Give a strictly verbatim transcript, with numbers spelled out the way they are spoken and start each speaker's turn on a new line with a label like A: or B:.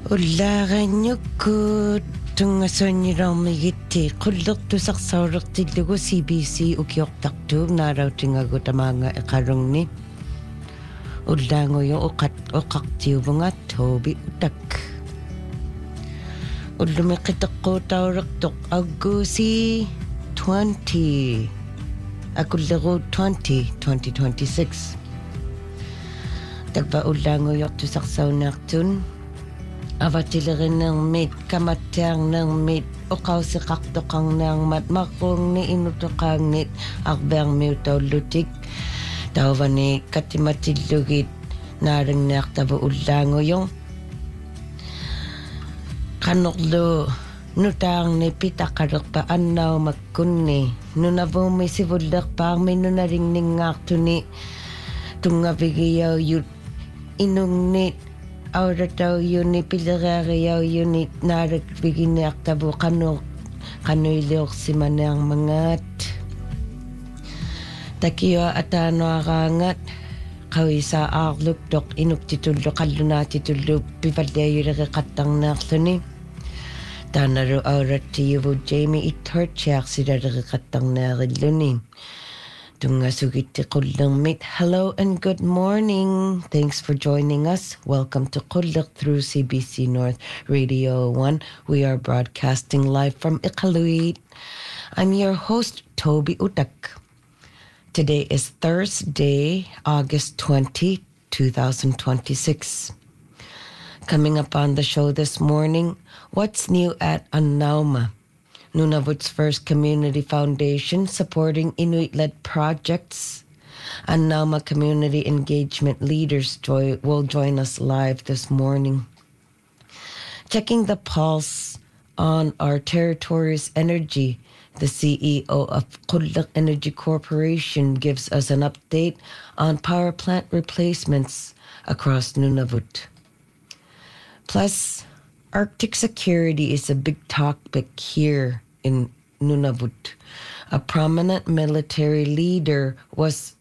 A: Уллаагааннуккут тунгассуаннилаормигитти qullertusarsaulертиллугу си би си укиортартууг наалаутингагу тамаанга эқалунгни уллаангуйу оқат оқартиувнга тооби утак уллумеқитеққуутаулертоқ аггууси twenty акуллеру twenty twenty twenty-six таква уллаангуйортусарсаунаартун аватилериннэрмит каматтиарнэрмит оқаусеқартоқарнаармат маққунгни инутоқаангнит арбеармиутауллутик таувани катиматиллугит наалангниартаву уллаангуйо канорлу нутаарни питақалерпа аннаумаккунни нунавууми сивуллерпаарми нуналингнингаартуни тунгавигияуют инунгнит ауратауюни пилериариауюни наалак вигиниартаву кану кануилиорсиманиармангаат такиуа атаануараангат qawisa aarluptoq inuktitullu qallunaatitullu pivallaiulereqattarnearluni taanalu aurattiuvu Jamie ittorchiarsilareqattarnearilluni tungasugittiqullermit. Hello and good morning. Thanks for joining us. Welcome to Quller through C B C North Radio one. We are broadcasting live from Iqaluit. I'm your host, Toby Utak. Today is Thursday, August twentieth, twenty twenty-six. Coming up on the show this morning, what's new at Annauma? Nunavut's first community foundation supporting Inuit-led projects. Annauma community engagement leaders joy- will join us live this morning. Checking the pulse on our territory's energy, the C E O of Quller Energy Corporation gives us an update on power plant replacements across Nunavut. Plus, Arctic security is a big topic here in Nunavut. A prominent military leader was